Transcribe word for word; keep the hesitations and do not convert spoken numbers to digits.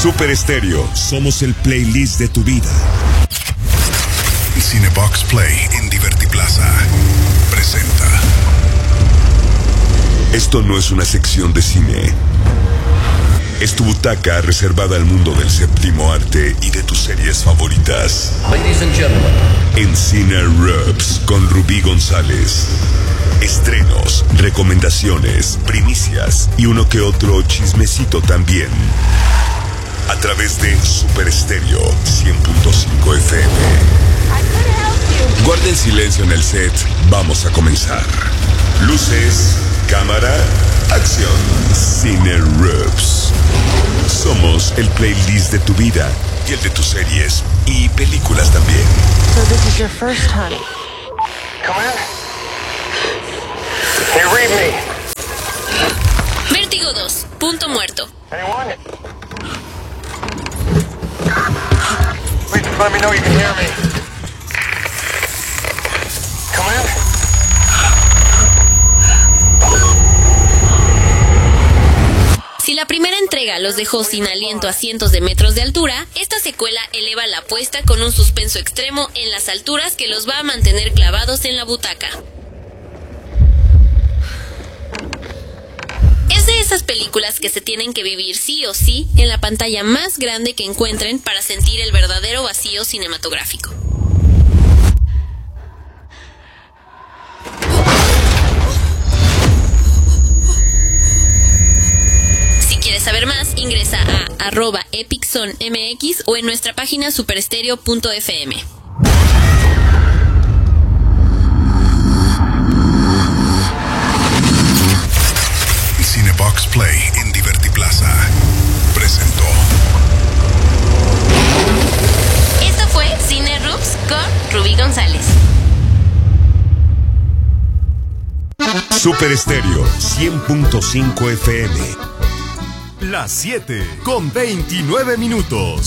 Super Estéreo, somos el playlist de tu vida. Cinebox Play en Divertiplaza presenta. Esto no es una sección de cine. Es tu butaca reservada al mundo del séptimo arte y de tus series favoritas. Ladies and gentlemen. En Cine Rubs con Rubí González. Estrenos, recomendaciones, primicias y uno que otro chismecito también. A través de Super Estéreo cien punto cinco F M. Guarden silencio en el set. Vamos a comenzar. Luces, cámara, acción. Cine Rubs. Somos el playlist de tu vida y el de tus series y películas también. So this is your first time. Come in. Can you read me? Vértigo dos, punto muerto. Anyone? Please let me know you can hear me. Come in. Si la primera entrega los dejó sin aliento a cientos de metros de altura, esta secuela eleva la apuesta con un suspenso extremo en las alturas que los va a mantener clavados en la butaca. Es de esas películas que se tienen que vivir sí o sí en la pantalla más grande que encuentren para sentir el verdadero vacío cinematográfico. Si quieres saber más, ingresa a arroba epicson.mx o en nuestra página superestereo punto f m. Cinebox Play en Divertiplaza presentó. Esto fue Cine Rubs con Rubí González. Super Estéreo cien punto cinco F M. Las siete con veintinueve minutos.